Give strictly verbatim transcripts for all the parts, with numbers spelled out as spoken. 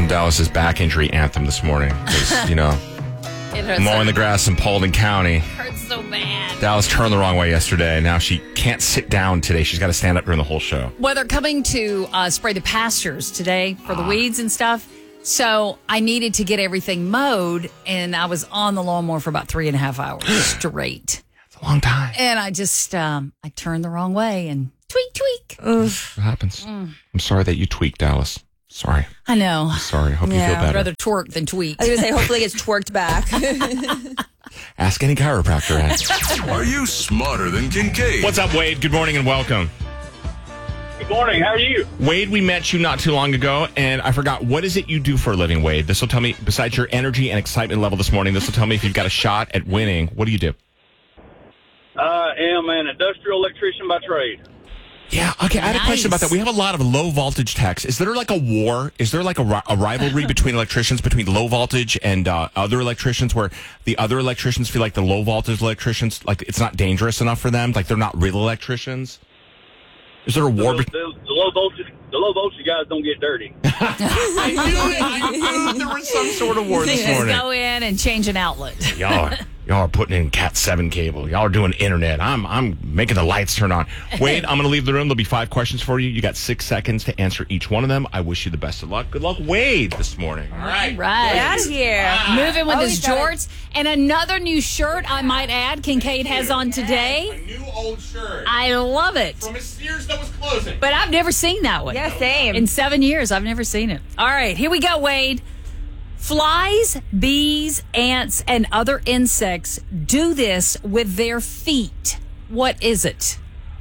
doing Dallas's back injury anthem this morning. You know, It hurts mowing so, the grass in Paulding County. hurts so bad. Dallas turned the wrong way yesterday. Now she can't sit down today. She's got to stand up during the whole show. Well, they're coming to uh, spray the pastures today for the weeds and stuff. So I needed to get everything mowed, and I was on the lawnmower for about three and a half hours straight. It's a long time. And I just, um, I turned the wrong way and tweak, tweak. What happens? Mm. I'm sorry that you tweaked, Dallas. Sorry. I know. Sorry. Hope you Yeah, feel I'd better. rather twerk than tweak. I was going to say, hopefully it gets twerked back. Ask any chiropractor. Ed. Are you smarter than Kincaid? What's up, Wade? Good morning and welcome. Good morning. How are you? Wade, we met you not too long ago, and I forgot, what is it you do for a living, Wade? This will tell me, besides your energy and excitement level this morning, this will tell me if you've got a shot at winning. What do you do? I am an industrial electrician by trade. Yeah, okay, I had a question about Nice. that. We have a lot of low voltage techs. Is there like a war? Is there like a, ri- a rivalry between electricians, between low voltage and uh, other electricians, where the other electricians feel like the low voltage electricians, like it's not dangerous enough for them, like they're not real electricians? Is there a war? The, Be- the, the low voltage, the low voltage guys don't get dirty. I knew it. I knew there was some sort of war this Just morning. go in and change an outlet. Y'all are, y'all are putting in Cat seven cable. Y'all are doing internet. I'm I'm making the lights turn on. Wade, I'm going to leave the room. There'll be five questions for you. You got six seconds to answer each one of them. I wish you the best of luck. Good luck, Wade, this morning. All right. Right. Get out of here. Moving with Oh, his he's got jorts and another new shirt, I might add, Kincaid has on today. new old shirt. I love it. From a Sears that was closing. But I've never seen that one. Yeah, same. In seven years, I've never seen it. All right, here we go, Wade. Flies, bees, ants, and other insects do this with their feet. What is it?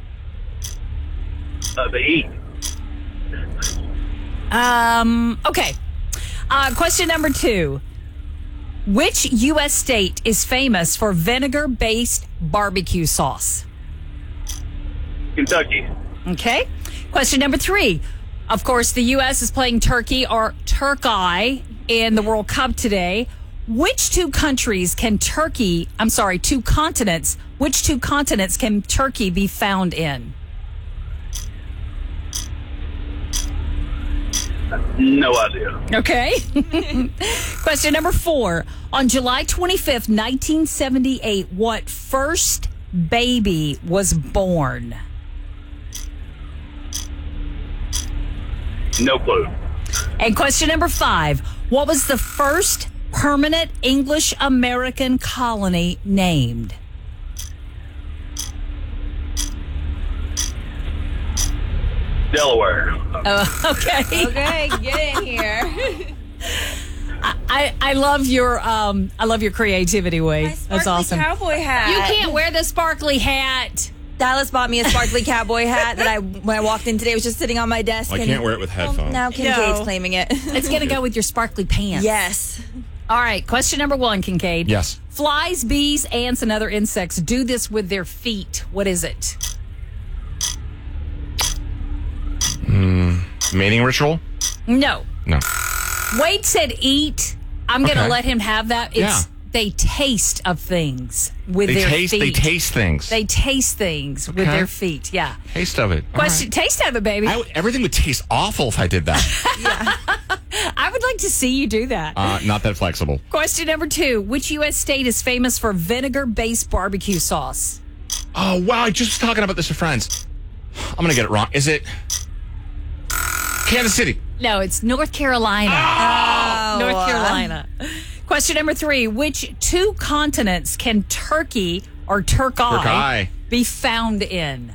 Uh, they eat. Um, okay. Uh, question number two. Which U S state is famous for vinegar-based barbecue sauce? Kentucky. Okay. Question number three. Of course, the U S is playing Turkey or Turkey in the World Cup today. Which two countries can Turkey, I'm sorry, two continents, which two continents can Turkey be found in? No idea. Okay. Question number four. On July twenty-fifth, nineteen seventy-eight, what first baby was born? No clue. And question number five. What was the first permanent English American colony named? Delaware. Uh, okay. Okay, get in here. I, I love your um I love your creativity, Wade. That's Sparkly awesome. cowboy hat. You can't wear the sparkly hat. Dallas bought me a sparkly cowboy hat that I, when I walked in today, it was just sitting on my desk. I and can't wear it with headphones. Now Kincaid's No. claiming it. It's gonna go with your sparkly pants. Yes. All right. Question number one, Kincaid. Yes. Flies, bees, ants, and other insects do this with their feet. What is it? Mating ritual? No. No. Wade said eat. I'm going to Okay. let him have that. It's Yeah. they taste of things with They their taste. feet. They taste things. They taste things with Okay. their feet. Yeah. taste of it. All Question. Taste of it, baby. right. I would- everything would taste awful if I did that. I would like to see you do that. uh, not that flexible. Question number two. Which U S state is famous for vinegar-based barbecue sauce? Oh wow! I just was talking about this with friends. I'm gonna get it wrong. Is it Kansas City? No, it's North Carolina. Oh, North Carolina. Question number three. Which two continents can Turkey or Turkey, Turkey. be found in?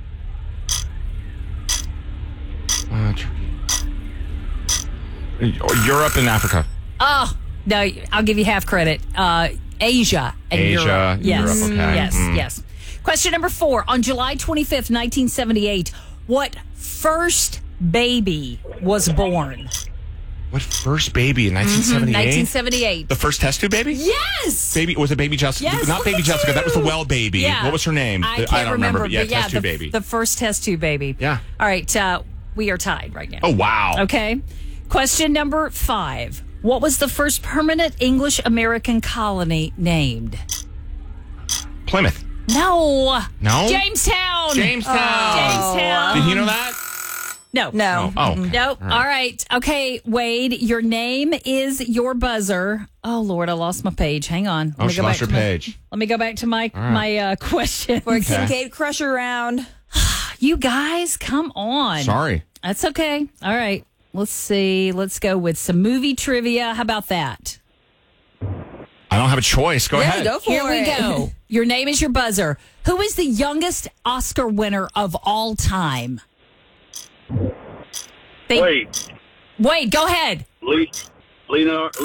Uh, Turkey. Europe and Africa. Oh, no, I'll give you half credit. Uh, Asia and Asia, Europe. Yes. Europe, okay. Yes, Mm. yes. Question number four. On July twenty-fifth, nineteen seventy-eight, what first baby was born? What first baby in nineteen seventy-eight? nineteen seventy-eight. The first test tube baby? Yes. Baby was it baby Jessica? Yes, Not look baby at Jessica. That was the you. well baby. Yeah. What was her name? I The- can't don't remember. But yeah, but yeah, test the, tube baby. the first test tube baby. Yeah. All right. Uh, we are tied right now. Oh wow. Okay. Question number five. What was the first permanent English American colony named? Plymouth. No. No? Jamestown. Jamestown. Jamestown. Did you know that? No. No. Oh, okay. Nope. All right. Okay, Wade, your name is your buzzer. Oh, Lord, I lost my page. Hang on. Let Oh, me she go lost back her to my- page. let me go back to my my uh, question. For a Kincaid Crusher round. You guys, come on. Sorry. That's okay. All right. Let's see. Let's go with some movie trivia. How about that? I don't have a choice. Go Yeah, ahead. go for Here we it. go. Your name is your buzzer. Who is the youngest Oscar winner of all time? Think- Wait, Wade, go ahead. Lee, Leonardo,